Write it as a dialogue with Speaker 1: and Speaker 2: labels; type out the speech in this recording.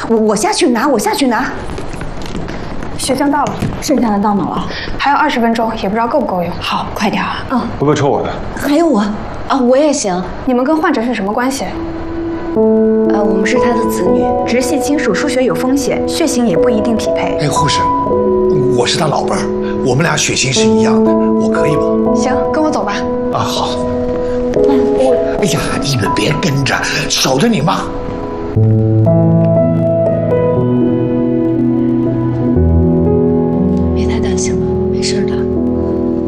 Speaker 1: 我下去拿，我下去拿。
Speaker 2: 血浆到了，
Speaker 3: 剩下的到哪了？
Speaker 2: 还有20分钟，也不知道够不够用。
Speaker 3: 好，快点啊！
Speaker 4: 会不会抽我的？
Speaker 1: 还有我
Speaker 3: 啊，我也行。
Speaker 2: 你们跟患者是什么关系？
Speaker 1: 我们是他的子女，直系亲属输血有风险，血型也不一定匹配。
Speaker 5: 哎，护士，我是他老伴儿，我们俩血型是一样的，我可以吗？
Speaker 2: 行，跟我走吧。
Speaker 5: 啊，好。哎呀，你们别跟着，守着你妈。